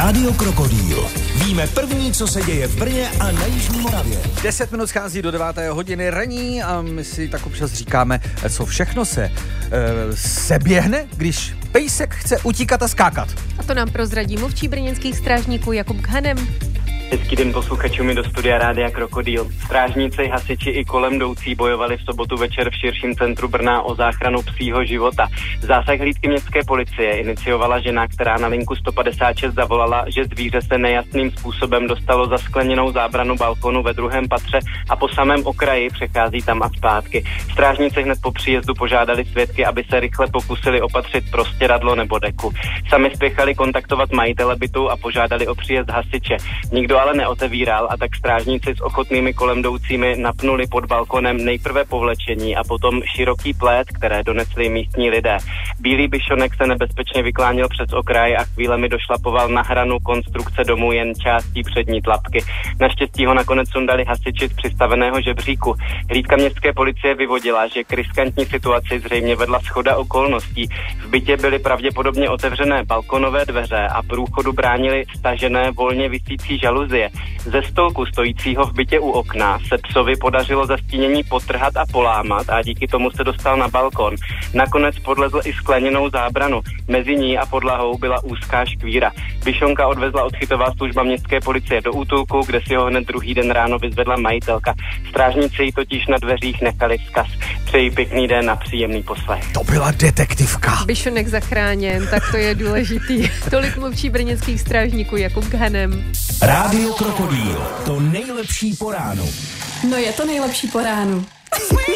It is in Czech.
Rádio Krokodýl. Víme první, co se děje v Brně a na jižní Moravě. 10 minut schází do 9. hodiny ranní a my si tak občas říkáme, co všechno se běhne, když pejsek chce utíkat a skákat. A to nám prozradí mluvčí brněnských strážníků Jakub Khanem. Hezký den posluchačům do studia Rádia Krokodýl. Strážníci, hasiči i kolem jdoucí bojovali v sobotu večer v širším centru Brna o záchranu psího života. Zásah hlídky městské policie iniciovala žena, která na linku 156 zavolala, že zvíře se nejasným způsobem dostalo za skleněnou zábranu balkonu ve druhém patře a po samém okraji přechází tam a zpátky. Strážníci hned po příjezdu požádali svědky, aby se rychle pokusili opatřit prostěradlo nebo deku. Sami spěchali kontaktovat majitele bytu a požádali o příjezd hasiče. Nikdo ale neotevíral a tak strážníci s ochotnými kolem jdoucími napnuli pod balkonem nejprve povlečení a potom široký plét, které donesli místní lidé. Bílý bišonek se nebezpečně vykláněl přes okraj a chvílemi došlapoval na hranu konstrukce domu jen částí přední tlapky. Naštěstí ho nakonec sundali hasiči z přistaveného žebříku. Hlídka městské policie vyvodila, že k riskantní situaci zřejmě vedla shoda okolností. V bytě byly pravděpodobně otevřené balkonové dveře a průchodu bránily stažené volně visící žaluzie. Ze stolku stojícího v bytě u okna se psovi podařilo zastínění potrhat a polámat a díky tomu se dostal na balkon. Nakonec podlezl i skleněnou zábranu. Mezi ní a podlahou byla úzká škvíra. Bišonka odvezla odchytová služba městské policie do útulku, kde si ho hned druhý den ráno vyzvedla majitelka. Strážníci jí totiž na dveřích nechali vzkaz. Přeji pěkný den a příjemný poslech. To byla detektivka. Bišonek zachráněn, tak to je důležitý. Tolik mluvčí brněnských strážníků Jakub Khanem. Rádio Krokodýl, to nejlepší po ránu. No je to nejlepší po ránu.